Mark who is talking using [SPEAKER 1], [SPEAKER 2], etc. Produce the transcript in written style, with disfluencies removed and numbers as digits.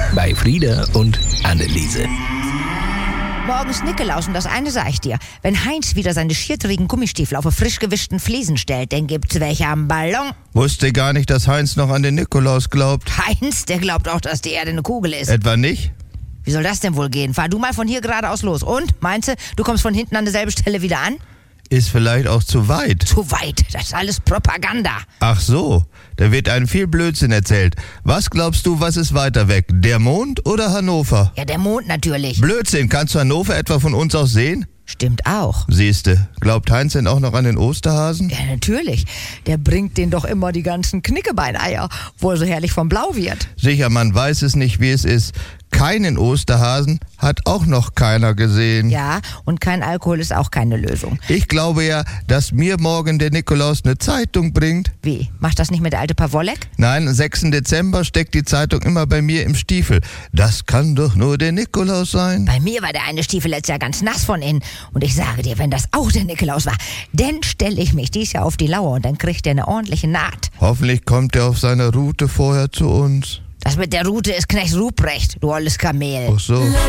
[SPEAKER 1] bei Frieda und Anneliese.
[SPEAKER 2] Morgens Nikolaus und das eine sag ich dir. Wenn Heinz wieder seine schiertrigen Gummistiefel auf frisch gewischten Fliesen stellt, dann gibt's welche am Ballon.
[SPEAKER 3] Wusste gar nicht, dass Heinz noch an den Nikolaus glaubt.
[SPEAKER 2] Heinz, der glaubt auch, dass die Erde eine Kugel ist.
[SPEAKER 3] Etwa nicht?
[SPEAKER 2] Wie soll das denn wohl gehen? Fahr du mal von hier geradeaus los. Und? Meinst du kommst von hinten an derselben Stelle wieder an?
[SPEAKER 3] Ist vielleicht auch zu weit.
[SPEAKER 2] Zu weit. Das ist alles Propaganda.
[SPEAKER 3] Ach so, da wird einem viel Blödsinn erzählt. Was glaubst du, was ist weiter weg? Der Mond oder Hannover?
[SPEAKER 2] Ja, der Mond natürlich.
[SPEAKER 3] Blödsinn, kannst du Hannover etwa von uns aus sehen?
[SPEAKER 2] Stimmt auch.
[SPEAKER 3] Siehste, glaubt Heinz denn auch noch an den Osterhasen?
[SPEAKER 2] Ja, natürlich. Der bringt denen doch immer die ganzen Knickebeineier, wo er so herrlich vom Blau wird.
[SPEAKER 3] Sicher, man weiß es nicht, wie es ist. Keinen Osterhasen hat auch noch keiner gesehen.
[SPEAKER 2] Ja, und kein Alkohol ist auch keine Lösung.
[SPEAKER 3] Ich glaube ja, dass mir morgen der Nikolaus eine Zeitung bringt.
[SPEAKER 2] Wie? Macht das nicht mit der alte Pawolek?
[SPEAKER 3] Nein, 6. Dezember steckt die Zeitung immer bei mir im Stiefel. Das kann doch nur der Nikolaus sein.
[SPEAKER 2] Bei mir war der eine Stiefel letztes Jahr ganz nass von innen. Und ich sage dir, wenn das auch der Nikolaus war, dann stelle ich mich dies Jahr auf die Lauer und dann kriegt er eine ordentliche Naht.
[SPEAKER 3] Hoffentlich kommt er auf seiner Route vorher zu uns.
[SPEAKER 2] Das mit der Rute ist Knecht Ruprecht, du olles Kamel.
[SPEAKER 3] Ach so.